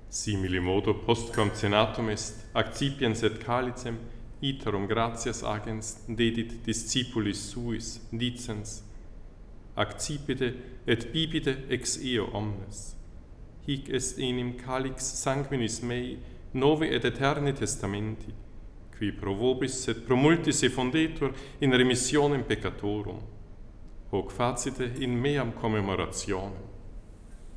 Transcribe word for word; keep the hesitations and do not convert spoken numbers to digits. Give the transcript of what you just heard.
Simili modo postquam cenatum est, accipiens et calicem, iterum gratias agens dedit discipulis suis, dicens, accipite et bibite ex eo omnes. Hic est enim calix sanguinis mei, novi et eterni testamenti, qui pro vobis et pro multis effundetur in remissionem peccatorum. Hoc facite in meam commemorationem.